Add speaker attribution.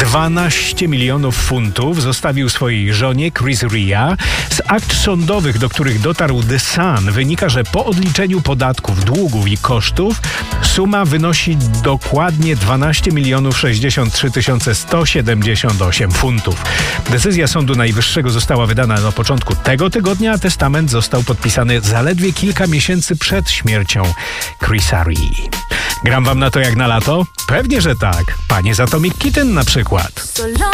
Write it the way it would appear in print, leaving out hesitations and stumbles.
Speaker 1: 12 milionów funtów zostawił swojej żonie Chris Rea. Z akt sądowych, do których dotarł The Sun, wynika, że po odliczeniu podatków, długów i kosztów suma wynosi dokładnie 12 63 178 funtów. Decyzja Sądu Najwyższego została wydana na początku tego tygodnia, a testament został podpisany zaledwie kilka miesięcy przed śmiercią Chrisa Rea. Gram wam na to jak na lato? Pewnie, że tak. Panie z Atomic Kitten na przykład.